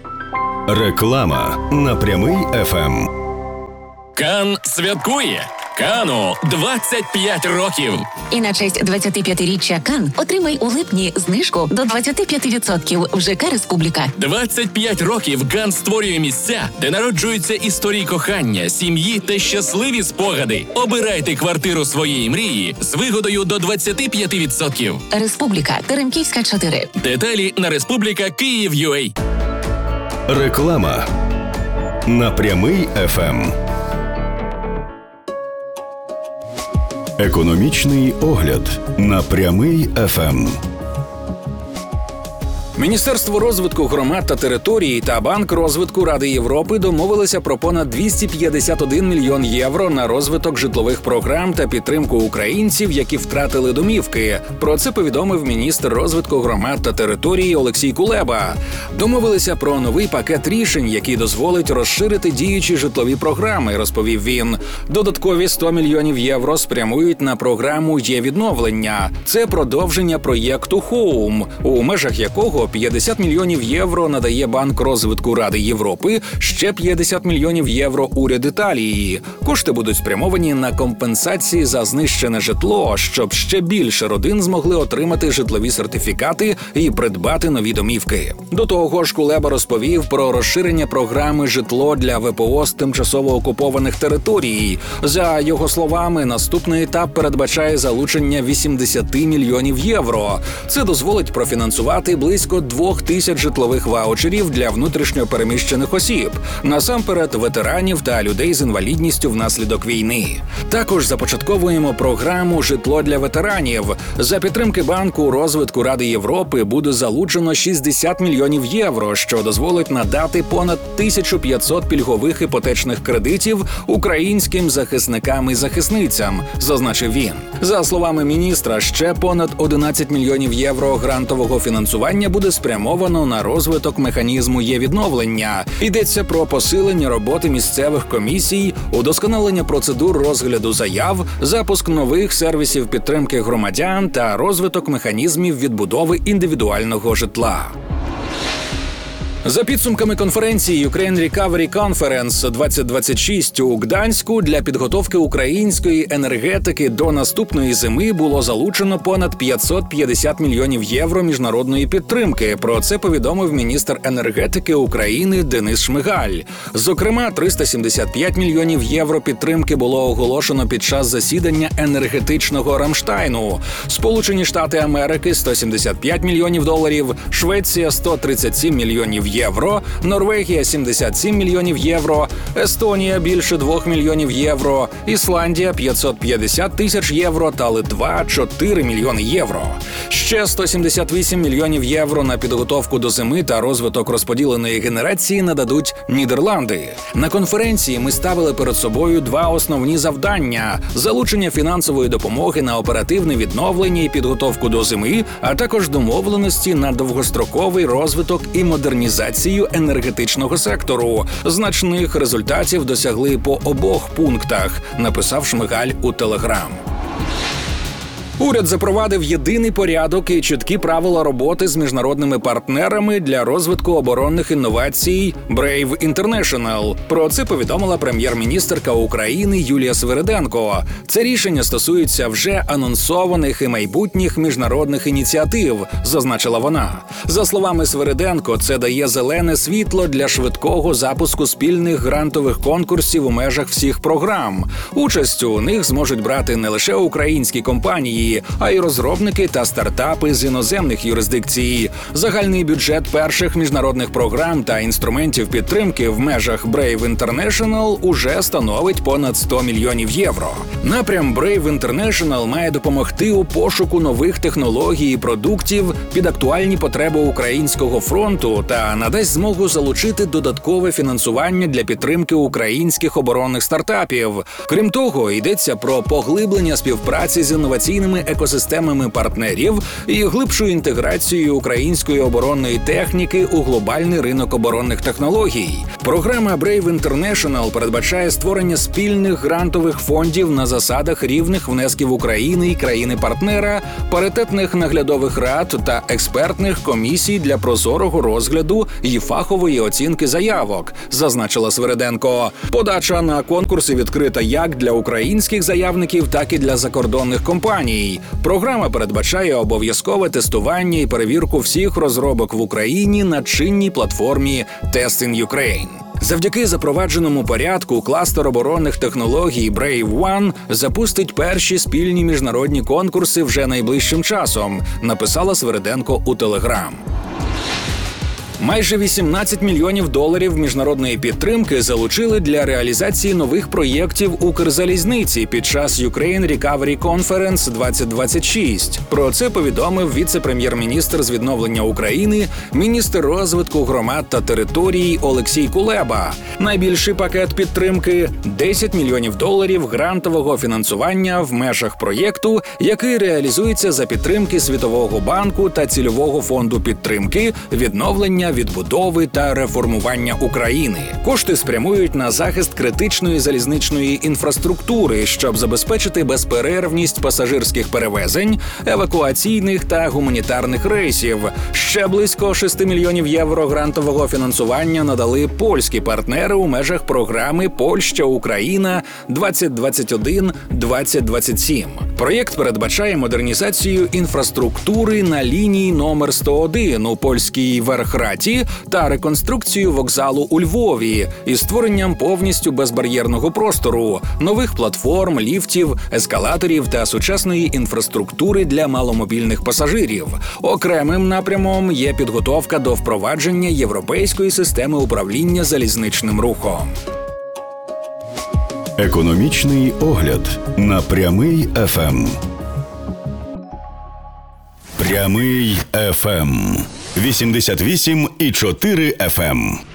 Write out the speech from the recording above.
Реклама на Прямий ФМ. Кан святкує! Кану 25 років! І на честь 25-річчя Кан отримай у липні знижку до 25% в ЖК «Республіка». 25 років Кан створює місця, де народжуються історії кохання, сім'ї та щасливі спогади. Обирайте квартиру своєї мрії з вигодою до 25%. «Республіка», Теремківська, 4. Деталі на Республіка Київ.ua. Реклама на Прямий ФМ. Економічний огляд на Прямий ФМ. Міністерство розвитку громад та територій та Банк розвитку Ради Європи домовилися про понад 251 мільйон євро на розвиток житлових програм та підтримку українців, які втратили домівки. Про це повідомив міністр розвитку громад та територій Олексій Кулеба. Домовилися про новий пакет рішень, який дозволить розширити діючі житлові програми, розповів він. Додаткові 100 мільйонів євро спрямують на програму «Є-відновлення». Це продовження проєкту «Хоум», у межах якого 50 мільйонів євро надає Банк розвитку Ради Європи, ще 50 мільйонів євро уряд Італії. Кошти будуть спрямовані на компенсації за знищене житло, щоб ще більше родин змогли отримати житлові сертифікати і придбати нові домівки. До того ж, Кулеба розповів про розширення програми «Житло для ВПО з тимчасово окупованих територій». За його словами, наступний етап передбачає залучення 80 мільйонів євро. Це дозволить профінансувати близько 2000 житлових ваучерів для внутрішньо переміщених осіб, насамперед ветеранів та людей з інвалідністю внаслідок війни. Також започатковуємо програму «Житло для ветеранів». За підтримки Банку розвитку Ради Європи буде залучено 60 мільйонів євро, що дозволить надати понад 1500 пільгових іпотечних кредитів українським захисникам і захисницям, зазначив він. За словами міністра, ще понад 11 мільйонів євро грантового фінансування буде спрямовано на розвиток механізму «Є-відновлення». Йдеться про посилення роботи місцевих комісій, удосконалення процедур розгляду заяв, запуск нових сервісів підтримки громадян та розвиток механізмів відбудови індивідуального житла. За підсумками конференції Ukraine Recovery Conference 2026 у Гданську для підготовки української енергетики до наступної зими було залучено понад 550 мільйонів євро міжнародної підтримки. Про це повідомив міністр енергетики України Денис Шмигаль. Зокрема, 375 мільйонів євро підтримки було оголошено під час засідання енергетичного Рамштайну. Сполучені Штати Америки – 175 мільйонів доларів, Швеція – 137 мільйонів євро, Норвегія – 77 мільйонів євро, Естонія – більше 2 мільйонів євро, Ісландія – 550 тисяч євро та Литва – 4 мільйони євро. Ще 178 мільйонів євро на підготовку до зими та розвиток розподіленої генерації нададуть Нідерланди. На конференції ми ставили перед собою два основні завдання – залучення фінансової допомоги на оперативне відновлення і підготовку до зими, а також домовленості на довгостроковий розвиток і модернізацію енергетичного сектору. Значних результатів досягли по обох пунктах, написав Шмигаль у Телеграм. Уряд запровадив єдиний порядок і чіткі правила роботи з міжнародними партнерами для розвитку оборонних інновацій Brave International. Про це повідомила прем'єр-міністерка України Юлія Свириденко. Це рішення стосується вже анонсованих і майбутніх міжнародних ініціатив, зазначила вона. За словами Свириденко, це дає зелене світло для швидкого запуску спільних грантових конкурсів у межах всіх програм. Участь у них зможуть брати не лише українські компанії, а й розробники та стартапи з іноземних юрисдикцій. Загальний бюджет перших міжнародних програм та інструментів підтримки в межах Brave International уже становить понад 100 мільйонів євро. Напрям Brave International має допомогти у пошуку нових технологій і продуктів під актуальні потреби українського фронту та надасть змогу залучити додаткове фінансування для підтримки українських оборонних стартапів. Крім того, йдеться про поглиблення співпраці з інноваційними екосистемами партнерів і глибшу інтеграцію української оборонної техніки у глобальний ринок оборонних технологій. Програма Brave International передбачає створення спільних грантових фондів на засадах рівних внесків України і країни-партнера, паритетних наглядових рад та експертних комісій для прозорого розгляду і фахової оцінки заявок, зазначила Свириденко. Подача на конкурси відкрита як для українських заявників, так і для закордонних компаній. Програма передбачає обов'язкове тестування і перевірку всіх розробок в Україні на чинній платформі Testing Ukraine. Завдяки запровадженому порядку кластер оборонних технологій Brave One запустить перші спільні міжнародні конкурси вже найближчим часом, написала Свириденко у Телеграм. Майже 18 мільйонів доларів міжнародної підтримки залучили для реалізації нових проєктів Укрзалізниці під час Ukraine Recovery Conference 2026. Про це повідомив віце-прем'єр-міністр з відновлення України, міністр розвитку громад та територій Олексій Кулеба. Найбільший пакет підтримки – 10 мільйонів доларів грантового фінансування в межах проєкту, який реалізується за підтримки Світового банку та Цільового фонду підтримки, відновлення, відбудови та реформування України. Кошти спрямують на захист критичної залізничної інфраструктури, щоб забезпечити безперервність пасажирських перевезень, евакуаційних та гуманітарних рейсів. Ще близько 6 мільйонів євро грантового фінансування надали польські партнери у межах програми «Польща-Україна 2021-2027». Проєкт передбачає модернізацію інфраструктури на лінії номер 101 у польській Верхраті та реконструкцію вокзалу у Львові із створенням повністю безбар'єрного простору, нових платформ, ліфтів, ескалаторів та сучасної інфраструктури для маломобільних пасажирів. Окремим напрямом є підготовка до впровадження європейської системи управління залізничним рухом. Економічний огляд на Прямий ФМ. Прямий ФМ. 88,4 FM.